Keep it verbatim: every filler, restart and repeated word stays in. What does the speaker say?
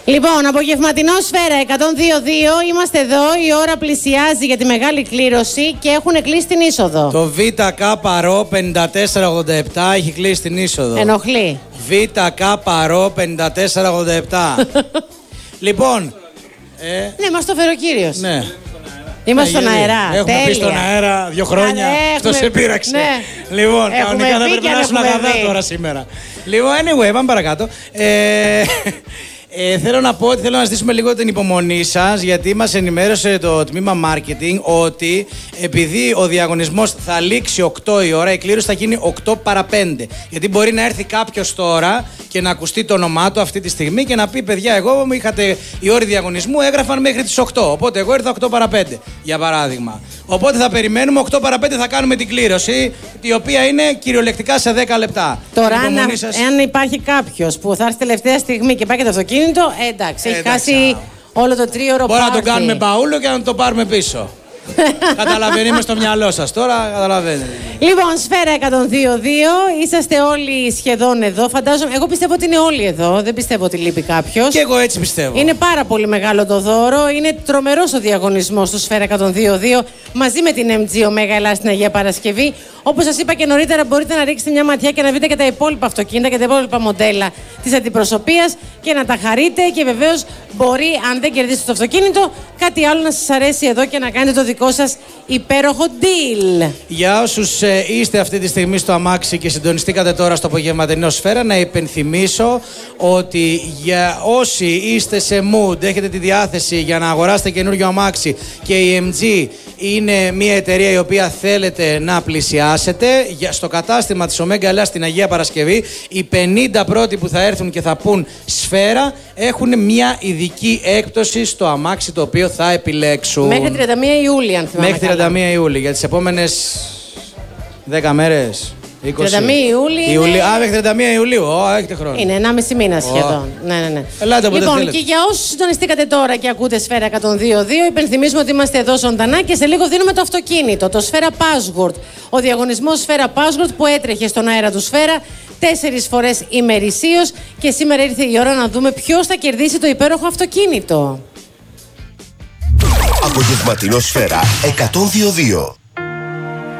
Λοιπόν, απογευματινό Σφαίρα εκατόν δύο κόμμα δύο. Είμαστε εδώ. Η ώρα πλησιάζει για τη μεγάλη κλήρωση και έχουν κλείσει την είσοδο. Το ΒΚ πενήντα τέσσερα ογδόντα επτά έχει κλείσει την είσοδο. Ενοχλεί. ΒΚ πενήντα τέσσερα ογδόντα επτά. Λοιπόν. Ε... Ναι, μας το φέρει ο κύριος. Ναι. Είμαστε στον αέρα. Έχουμε Τέλεια. πει στον αέρα δύο χρόνια. Αυτό σε πείραξε. Ναι. Λοιπόν, έχουμε κανονικά θα πρέπει να ήσουν αγαδά τώρα σήμερα. Λοιπόν, anyway, πάμε παρακάτω. Ε, ε, θέλω να πω ότι θέλω να ζητήσουμε λίγο την υπομονή σας, γιατί μας ενημέρωσε το τμήμα marketing ότι επειδή ο διαγωνισμός θα λήξει οκτώ η ώρα, η κλήρωση θα γίνει οκτώ παρά πέντε. Γιατί μπορεί να έρθει κάποιος τώρα και να ακουστεί το όνομά του αυτή τη στιγμή και να πει: παιδιά, εγώ μου είχατε οι ώρες διαγωνισμού, έγραφαν μέχρι τις οκτώ. Οπότε εγώ ήρθα οκτώ παρά πέντε, για παράδειγμα. Οπότε θα περιμένουμε, οκτώ παρά πέντε θα κάνουμε την κλήρωση, η οποία είναι κυριολεκτικά σε δέκα λεπτά. Τώρα, αν, εάν υπάρχει κάποιος που θα έρθει τελευταία στιγμή και πάει και το αυτοκίνητο, ε, εντάξει, έχει εντάξει, χάσει όλο το τρίωρο. Μπορεί να το κάνουμε μπαούλο και να το πάρουμε πίσω. Καταλαβαίνει, είμαι στο μυαλό σας τώρα, καταλαβαίνετε. Λοιπόν, Σφαίρα εκατόν δύο κόμμα δύο, είσαστε όλοι σχεδόν εδώ. Φαντάζομαι, εγώ πιστεύω ότι είναι όλοι εδώ. Δεν πιστεύω ότι λείπει κάποιος. Και εγώ έτσι πιστεύω. Είναι πάρα πολύ μεγάλο το δώρο. Είναι τρομερός ο διαγωνισμός του Σφαίρα εκατόν δύο κόμμα δύο μαζί με την εμ τζι Omega Ελλάς στην Αγία Παρασκευή. Όπως σας είπα και νωρίτερα, μπορείτε να ρίξετε μια ματιά και να δείτε και τα υπόλοιπα αυτοκίνητα και τα υπόλοιπα μοντέλα της αντιπροσωπείας και να τα χαρείτε. Και βεβαίως μπορεί, αν δεν κερδίσετε το αυτοκίνητο, κάτι άλλο να σας αρέσει εδώ και να κάνετε το δικό σας υπέροχο deal. Για όσους ε, είστε αυτή τη στιγμή στο αμάξι και συντονιστήκατε τώρα στο απογευματινό Σφαίρα, να υπενθυμίσω ότι για όσοι είστε σε mood, έχετε τη διάθεση για να αγοράσετε καινούριο αμάξι και η εμ τζι είναι μια εταιρεία η οποία θέλετε να πλησιάσετε, στο κατάστημα της Omega Ελλάς στην Αγία Παρασκευή, οι πενήντα πρώτοι που θα έρθουν και θα πούν Σφαίρα έχουν μια ειδική έκπτωση στο αμάξι το οποίο θα επιλέξουν. Μέχρι τριάντα μία Ιούλη, αν θυμάμαι. Μέχρι τριάντα μία Ιούλη, για τις επόμενες δέκα μέρες. είκοσι. τριάντα μία Ιούλη. Ιούλη. Είναι... Α, μέχρι τριάντα μία Ιουλίου. Ω, έχετε χρόνο. Είναι ενάμιση μήνα σχεδόν. Oh. Ναι, ναι, ναι. Ελάτε, λοιπόν, θέλετε. και για όσους συντονιστήκατε τώρα και ακούτε Σφαίρα εκατόν δύο κόμμα δύο, υπενθυμίζουμε ότι είμαστε εδώ ζωντανά και σε λίγο δίνουμε το αυτοκίνητο, το Σφαίρα Password. Ο διαγωνισμός Σφαίρα Password που έτρεχε στον αέρα του Σφαίρα τέσσερις φορές ημερησίως και σήμερα ήρθε η ώρα να δούμε ποιος θα κερδίσει το υπέροχο αυτοκίνητο. Απογευματινό Σφαίρα εκατόν δύο κόμμα δύο.